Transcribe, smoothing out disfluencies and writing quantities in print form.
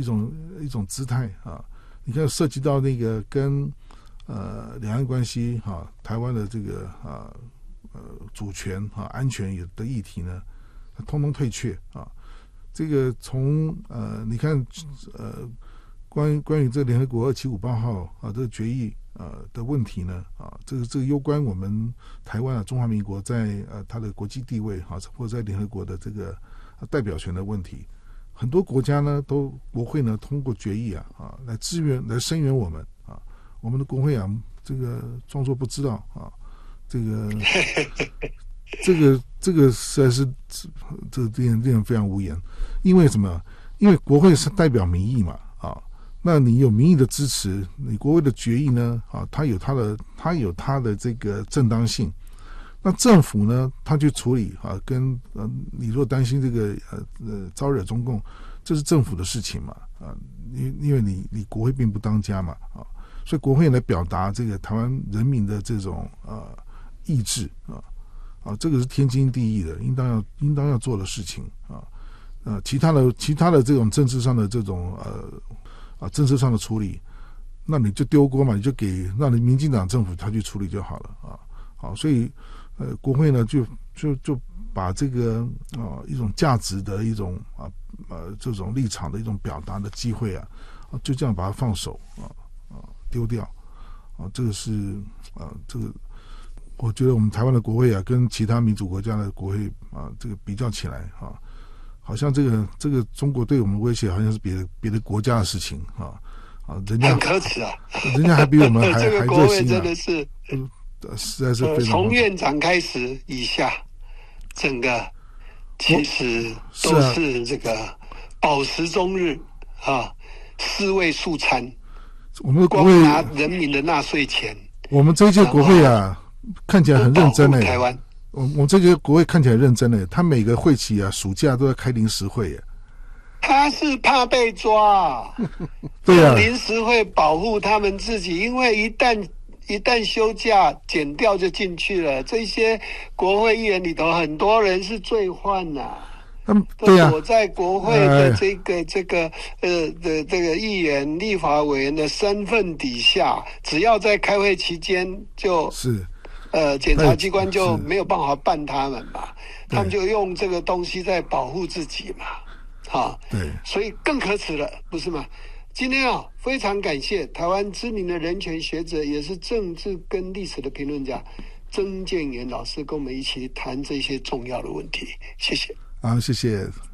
一种姿态啊。你看涉及到那个跟两岸关系台湾的这个主权安全的议题呢，通通退却啊。这个从你看关于这联合国2758号这个决议的问题呢这个攸关我们台湾中华民国在它的国际地位或者在联合国的这个代表权的问题。很多国家呢国会呢通过决议来支援来声援我们我们的国会这个装作不知道这个实在是这令人非常无言。因为什么？因为国会是代表民意嘛那你有民意的支持，你国会的决议呢它有它的这个正当性。那政府呢，他去处理跟你若担心这个招惹中共，这是政府的事情嘛因为你国会并不当家嘛所以国会来表达这个台湾人民的这种意志这个是天经地义的，应当要做的事情其他的这种政治上的这种政策上的处理，那你就丢锅嘛，你就让民进党政府他去处理就好了好，所以国会呢就把这个一种价值的一种这种立场的一种表达的机会就这样把它放手丢掉这个是这个我觉得我们台湾的国会跟其他民主国家的国会这个比较起来好像这个中国对我们的威胁好像是别的国家的事情人家很可耻人家还比我们还这个国会热心真的是实在是非常从院长开始以下，整个其实都是这个饱食终日尸位素餐。 我们的国会光拿人民的纳税钱， 我们这届国会看起来很认真台湾， 我们这届国会看起来认真他每个会期暑假都在开临时会他是怕被抓对临时会保护他们自己，因为一旦休假减掉就进去了。这些国会议员里头很多人是罪犯对躲在国会的这个议员、立法委员的身份底下，只要在开会期间就是检察机关就没有办法办他们嘛，他们就用这个东西在保护自己嘛对， 所以更可耻了，不是吗？今天非常感谢台湾知名的人权学者，也是政治跟历史的评论家曾建元老师，跟我们一起谈这些重要的问题。谢谢。 好，谢谢。